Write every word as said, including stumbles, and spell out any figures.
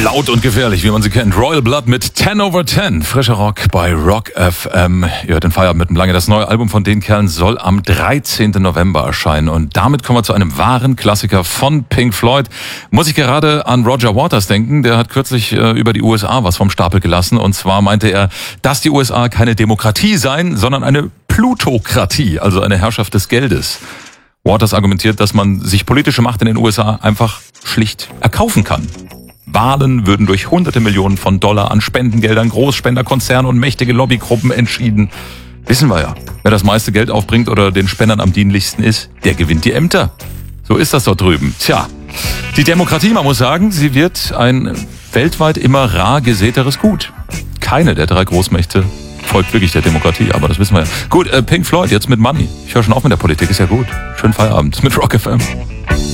Laut und gefährlich, wie man sie kennt. Royal Blood mit ten over ten. Frischer Rock bei Rock F M. Ihr hört den Feierabend mit dem Lange. Das neue Album von den Kerlen soll am dreizehnten November erscheinen. Und damit kommen wir zu einem wahren Klassiker von Pink Floyd. Muss ich gerade an Roger Waters denken. Der hat kürzlich äh, über die U S A was vom Stapel gelassen. Und zwar meinte er, dass die U S A keine Demokratie seien, sondern eine Plutokratie, also eine Herrschaft des Geldes. Waters argumentiert, dass man sich politische Macht in den U S A einfach schlicht erkaufen kann. Wahlen würden durch hunderte Millionen von Dollar an Spendengeldern, Großspenderkonzerne und mächtige Lobbygruppen entschieden. Wissen wir ja, wer das meiste Geld aufbringt oder den Spendern am dienlichsten ist, der gewinnt die Ämter. So ist das dort drüben. Tja, die Demokratie, man muss sagen, sie wird ein weltweit immer rar gesäteres Gut. Keine der drei Großmächte folgt wirklich der Demokratie, aber das wissen wir ja. Gut, äh, Pink Floyd jetzt mit Money. Ich höre schon auf mit der Politik, ist ja gut. Schönen Feierabend mit Rock F M.